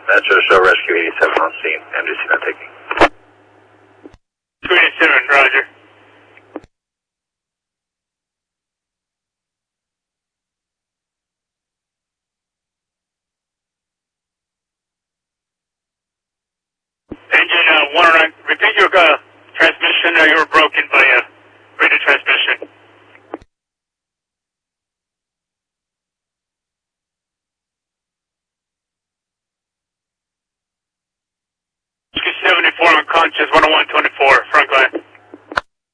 Metro Show Rescue 87 on scene. MDC not taking. 27, roger. Engine 109, repeat your transmission. You were broken by radio transmission. 74 unconscious, 101, 20.